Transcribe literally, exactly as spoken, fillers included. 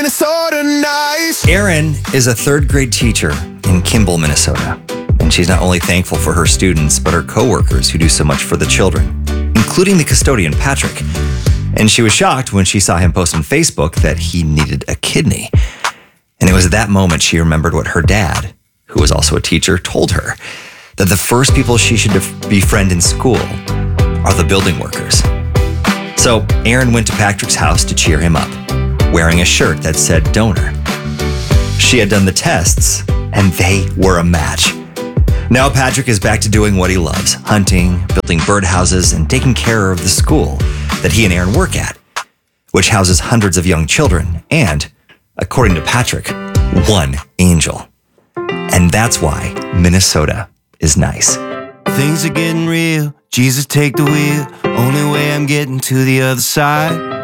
Minnesota nice. Erin is a third grade teacher in Kimball, Minnesota. And she's not only thankful for her students, but her coworkers who do so much for the children, including the custodian, Patrick. And she was shocked when she saw him post on Facebook that he needed a kidney. And it was at that moment she remembered what her dad, who was also a teacher, told her, that the first people she should befriend in school are the building workers. So Erin went to Patrick's house to cheer him up, wearing a shirt that said donor. She had done the tests, and they were a match. Now Patrick is back to doing what he loves, hunting, building birdhouses, and taking care of the school that he and Erin work at, which houses hundreds of young children and, according to Patrick, one angel. And that's why Minnesota is nice. Things are getting real. Jesus, take the wheel. Only way I'm getting to the other side.